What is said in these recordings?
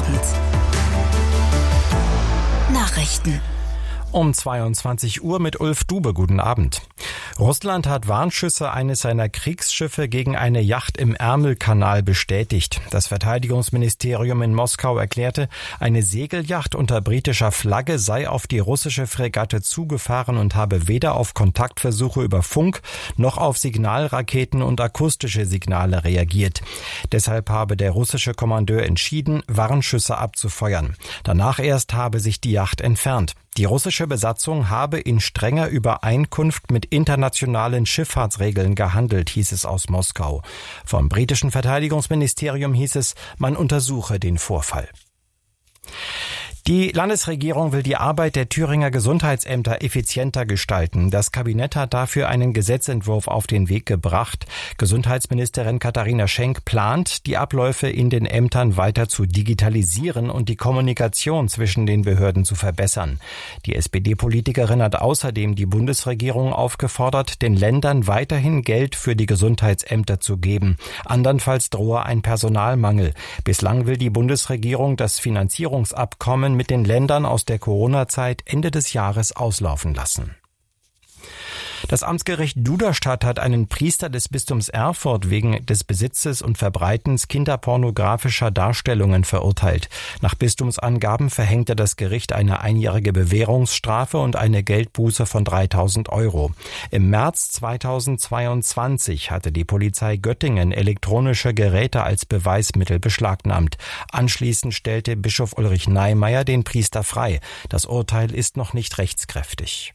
Abend. Nachrichten. Um 22 Uhr mit Ulf Dube. Guten Abend. Russland hat Warnschüsse eines seiner Kriegsschiffe gegen eine Yacht im Ärmelkanal bestätigt. Das Verteidigungsministerium in Moskau erklärte, eine Segelyacht unter britischer Flagge sei auf die russische Fregatte zugefahren und habe weder auf Kontaktversuche über Funk noch auf Signalraketen und akustische Signale reagiert. Deshalb habe der russische Kommandeur entschieden, Warnschüsse abzufeuern. Danach erst habe sich die Yacht entfernt. Die russische Besatzung habe in strenger Übereinkunft mit internationalen Schifffahrtsregeln gehandelt, hieß es aus Moskau. Vom britischen Verteidigungsministerium hieß es, man untersuche den Vorfall. Die Landesregierung will die Arbeit der Thüringer Gesundheitsämter effizienter gestalten. Das Kabinett hat dafür einen Gesetzentwurf auf den Weg gebracht. Gesundheitsministerin Katharina Schenk plant, die Abläufe in den Ämtern weiter zu digitalisieren und die Kommunikation zwischen den Behörden zu verbessern. Die SPD-Politikerin hat außerdem die Bundesregierung aufgefordert, den Ländern weiterhin Geld für die Gesundheitsämter zu geben. Andernfalls drohe ein Personalmangel. Bislang will die Bundesregierung das Finanzierungsabkommen mit den Ländern aus der Corona-Zeit Ende des Jahres auslaufen lassen. Das Amtsgericht Duderstadt hat einen Priester des Bistums Erfurt wegen des Besitzes und Verbreitens kinderpornografischer Darstellungen verurteilt. Nach Bistumsangaben verhängte das Gericht eine einjährige Bewährungsstrafe und eine Geldbuße von 3.000 €. Im März 2022 hatte die Polizei Göttingen elektronische Geräte als Beweismittel beschlagnahmt. Anschließend stellte Bischof Ulrich Neimeyer den Priester frei. Das Urteil ist noch nicht rechtskräftig.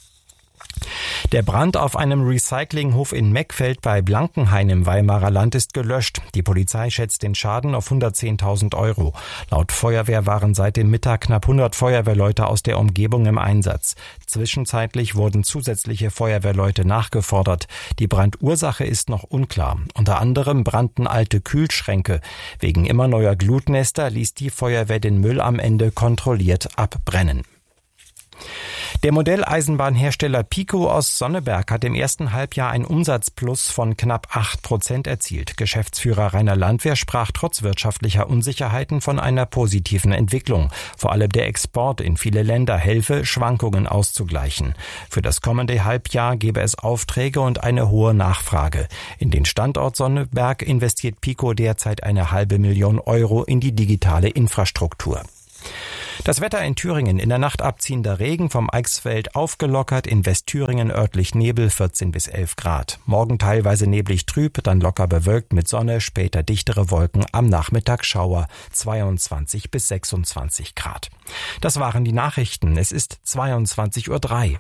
Der Brand auf einem Recyclinghof in Meckfeld bei Blankenhain im Weimarer Land ist gelöscht. Die Polizei schätzt den Schaden auf 110.000 €. Laut Feuerwehr waren seit dem Mittag knapp 100 Feuerwehrleute aus der Umgebung im Einsatz. Zwischenzeitlich wurden zusätzliche Feuerwehrleute nachgefordert. Die Brandursache ist noch unklar. Unter anderem brannten alte Kühlschränke. Wegen immer neuer Glutnester ließ die Feuerwehr den Müll am Ende kontrolliert abbrennen. Der Modelleisenbahnhersteller Pico aus Sonneberg hat im ersten Halbjahr einen Umsatzplus von knapp 8% erzielt. Geschäftsführer Rainer Landwehr sprach trotz wirtschaftlicher Unsicherheiten von einer positiven Entwicklung. Vor allem der Export in viele Länder helfe, Schwankungen auszugleichen. Für das kommende Halbjahr gebe es Aufträge und eine hohe Nachfrage. In den Standort Sonneberg investiert Pico derzeit 500.000 € in die digitale Infrastruktur. Das Wetter in Thüringen: in der Nacht abziehender Regen, vom Eichsfeld aufgelockert, in Westthüringen örtlich Nebel, 14 bis 11 Grad. Morgen teilweise neblig trüb, dann locker bewölkt mit Sonne, später dichtere Wolken, am Nachmittag Schauer, 22 bis 26 Grad. Das waren die Nachrichten. Es ist 22:03 Uhr.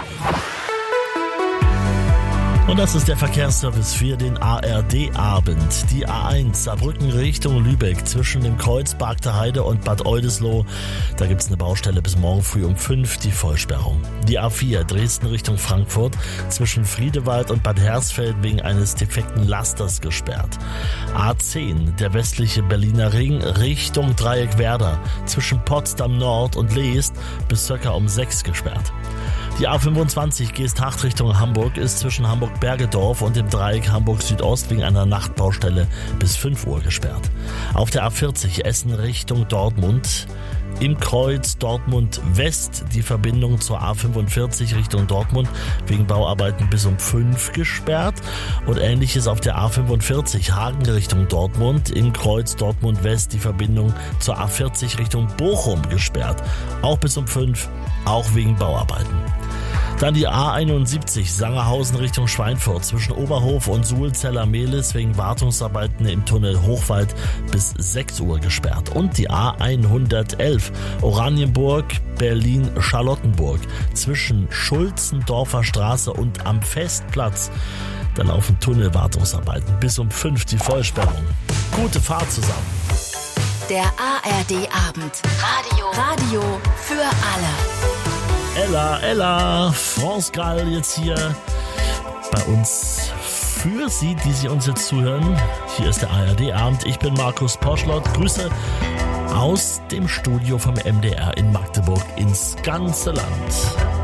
Und das ist der Verkehrsservice für den ARD-Abend. Die A1 Saarbrücken Richtung Lübeck zwischen dem Kreuz Bargter Heide und Bad Oldesloe. Da gibt's eine Baustelle bis morgen früh um 5, die Vollsperrung. Die A4 Dresden Richtung Frankfurt zwischen Friedewald und Bad Hersfeld wegen eines defekten Lasters gesperrt. A10 der westliche Berliner Ring Richtung Dreieck Werder zwischen Potsdam Nord und Leest bis circa um 6 gesperrt. Die A25 Geesthacht Richtung Hamburg ist zwischen Hamburg-Bergedorf und dem Dreieck Hamburg-Südost wegen einer Nachtbaustelle bis 5 Uhr gesperrt. Auf der A40 Essen Richtung Dortmund im Kreuz Dortmund West die Verbindung zur A45 Richtung Dortmund wegen Bauarbeiten bis um 5 gesperrt. Und ähnliches auf der A45 Hagen Richtung Dortmund im Kreuz Dortmund West die Verbindung zur A40 Richtung Bochum gesperrt. Auch bis um 5, auch wegen Bauarbeiten. Dann die A71 Sangerhausen Richtung Schweinfurt zwischen Oberhof und Suhlzeller-Mehlis wegen Wartungsarbeiten im Tunnel Hochwald bis 6 Uhr gesperrt. Und die A111 Oranienburg Berlin-Charlottenburg zwischen Schulzendorfer Straße und am Festplatz. Da laufen Tunnelwartungsarbeiten bis um 5 die Vollsperrung. Gute Fahrt zusammen. Der ARD-Abend. Radio für alle. Ella, France Gall jetzt hier bei uns für Sie, die Sie uns jetzt zuhören. Hier ist der ARD-Abend. Ich bin Markus Poschlott. Grüße aus dem Studio vom MDR in Magdeburg ins ganze Land.